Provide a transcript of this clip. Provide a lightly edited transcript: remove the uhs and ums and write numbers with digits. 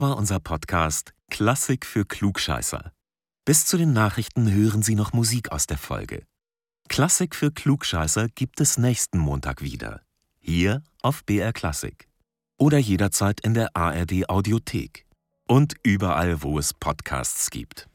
war unser Podcast Klassik für Klugscheißer. Bis zu den Nachrichten hören Sie noch Musik aus der Folge. Klassik für Klugscheißer gibt es nächsten Montag wieder. Hier auf BR Klassik. Oder jederzeit in der ARD Audiothek. Und überall, wo es Podcasts gibt.